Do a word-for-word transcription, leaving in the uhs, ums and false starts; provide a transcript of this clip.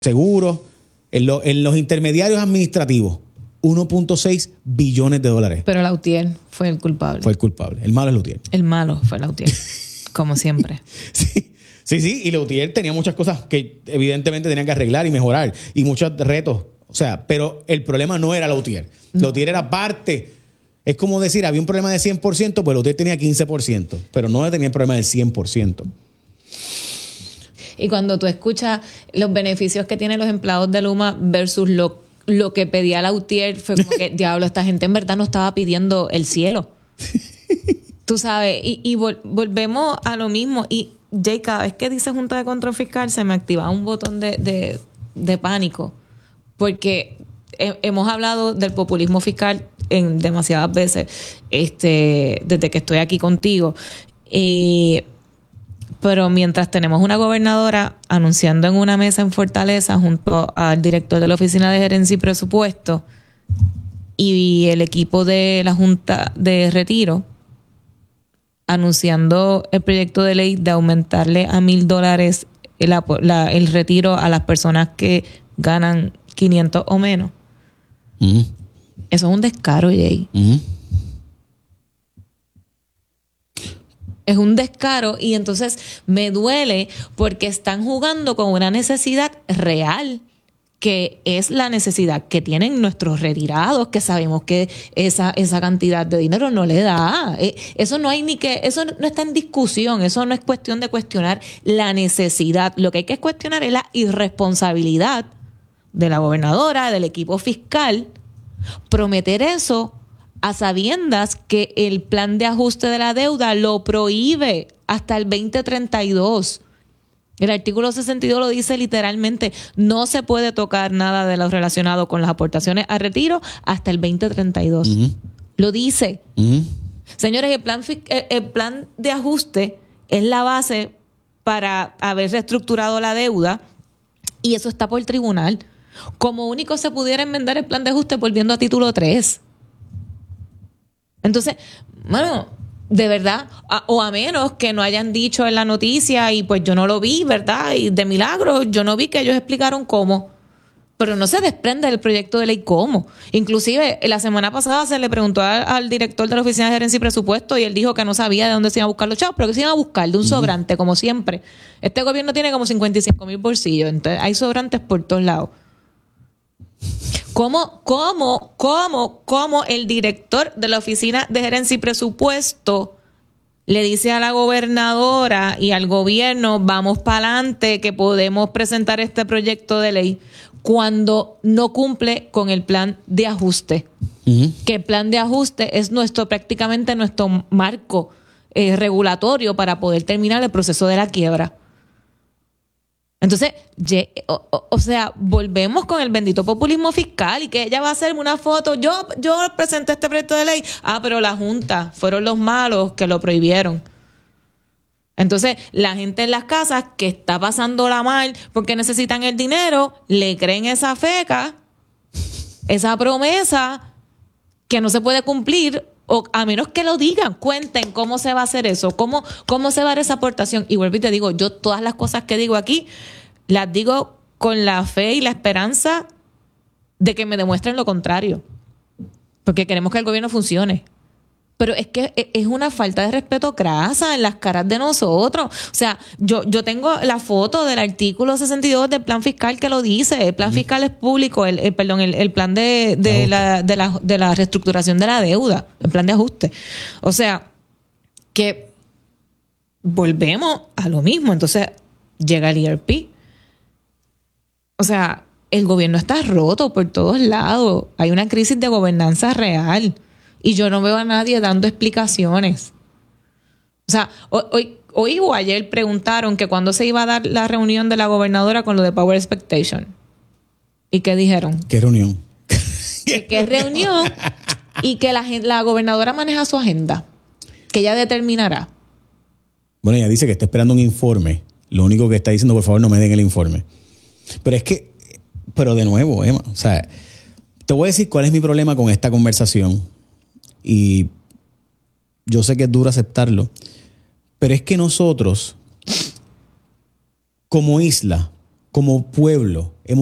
seguros, en, lo, en los intermediarios administrativos, uno punto seis billones de dólares. Pero Lautier fue el culpable. Fue el culpable. El malo es Lautier. El malo fue Lautier, como siempre. Sí, sí, sí. Y Lautier tenía muchas cosas que evidentemente tenían que arreglar y mejorar. Y muchos retos. O sea, pero el problema no era Lautier. No. Lautier era parte. Es como decir, había un problema de cien por ciento, pues Lautier tenía quince por ciento. Pero no tenía el problema del cien por ciento. Y cuando tú escuchas los beneficios que tienen los empleados de Luma versus lo, lo que pedía Lautier, fue como que, diablo, esta gente en verdad no estaba pidiendo el cielo. Tú sabes, y, y vol- volvemos a lo mismo. Y Jay, cada vez que dice Junta de Control Fiscal, se me activa un botón de, de, de pánico. Porque he, hemos hablado del populismo fiscal en demasiadas veces este, desde que estoy aquí contigo. Y... Pero mientras tenemos una gobernadora anunciando en una mesa en Fortaleza junto al director de la Oficina de Gerencia y Presupuesto y el equipo de la Junta de Retiro anunciando el proyecto de ley de aumentarle a mil dólares el, la, el retiro a las personas que ganan quinientos o menos. Mm. Eso es un descaro, Jay. Mm. Es un descaro y entonces me duele porque están jugando con una necesidad real, que es la necesidad que tienen nuestros retirados, que sabemos que esa, esa cantidad de dinero no le da. Eso no hay ni que, eso no está en discusión, eso no es cuestión de cuestionar la necesidad. Lo que hay que cuestionar es la irresponsabilidad de la gobernadora, del equipo fiscal, prometer eso a sabiendas que el plan de ajuste de la deuda lo prohíbe hasta el veinte treinta y dos. El artículo sesenta y dos lo dice literalmente, no se puede tocar nada de lo relacionado con las aportaciones a retiro hasta el veinte treinta y dos. Uh-huh. Lo dice. Uh-huh. Señores, el plan, el plan de ajuste es la base para haber reestructurado la deuda y eso está por el tribunal. Como único se pudiera enmendar el plan de ajuste volviendo a título tres. Entonces, bueno, de verdad, a, o a menos que no hayan dicho en la noticia y pues yo no lo vi, ¿verdad? Y de milagro yo no vi que ellos explicaron cómo. Pero no se desprende del proyecto de ley cómo. Inclusive, la semana pasada se le preguntó al, al director de la Oficina de Gerencia y Presupuesto y él dijo que no sabía de dónde se iban a buscar los chavos, pero que se iban a buscar de un uh-huh. sobrante, como siempre. Este gobierno tiene como cincuenta y cinco mil bolsillos, entonces hay sobrantes por todos lados. ¿Cómo, cómo, cómo, cómo el director de la Oficina de Gerencia y Presupuesto le dice a la gobernadora y al gobierno, vamos para adelante, que podemos presentar este proyecto de ley, cuando no cumple con el plan de ajuste? Uh-huh. Que el plan de ajuste es nuestro, prácticamente nuestro marco eh, regulatorio para poder terminar el proceso de la quiebra. Entonces, o, o, o sea, volvemos con el bendito populismo fiscal y que ella va a hacerme una foto. Yo, yo presenté este proyecto de ley. Ah, pero la Junta fueron los malos que lo prohibieron. Entonces, la gente en las casas que está pasándola mal porque necesitan el dinero, le creen esa feca, esa promesa que no se puede cumplir, o a menos que lo digan, cuenten cómo se va a hacer eso, cómo, cómo se va a dar esa aportación. Y vuelvo y te digo, yo todas las cosas que digo aquí, las digo con la fe y la esperanza de que me demuestren lo contrario. Porque queremos que el gobierno funcione. Pero es que es una falta de respeto crasa en las caras de nosotros. O sea, yo, yo tengo la foto del artículo sesenta y dos del plan fiscal que lo dice. El plan uh-huh. fiscal es público, el, el perdón, el, el plan de, de, la, de, la, de la reestructuración de la deuda, el plan de ajuste. O sea, que volvemos a lo mismo. Entonces, llega el E R P. O sea, el gobierno está roto por todos lados. Hay una crisis de gobernanza real. Y yo no veo a nadie dando explicaciones. O sea, hoy, hoy o ayer preguntaron que cuándo se iba a dar la reunión de la gobernadora con lo de Power Expectation. ¿Y qué dijeron? ¿Qué reunión? Que qué reunión y que la, la gobernadora maneja su agenda. Que ella determinará. Bueno, ella dice que está esperando un informe. Lo único que está diciendo, por favor, no me den el informe. Pero es que, pero de nuevo, Emma, o sea, te voy a decir cuál es mi problema con esta conversación. Y yo sé que es duro aceptarlo, pero es que nosotros, como isla, como pueblo hemos